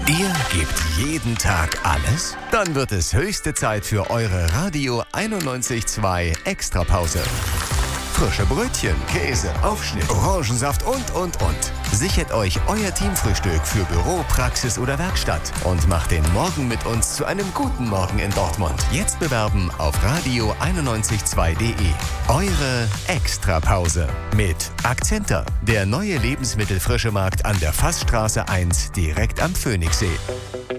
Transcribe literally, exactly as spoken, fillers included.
Ihr gebt jeden Tag alles? Dann wird es höchste Zeit für eure Radio einundneunzig Komma zwei Extrapause. Frische Brötchen, Käse, Aufschnitt, Orangensaft und, und, und. Sichert euch euer Teamfrühstück für Büro, Praxis oder Werkstatt und macht den Morgen mit uns zu einem guten Morgen in Dortmund. Jetzt bewerben auf radio einundneunzig Komma zwei punkt de. Eure Extrapause mit Akzenter, der neue Lebensmittelfrische Markt an der Fassstraße eins direkt am Phoenixsee.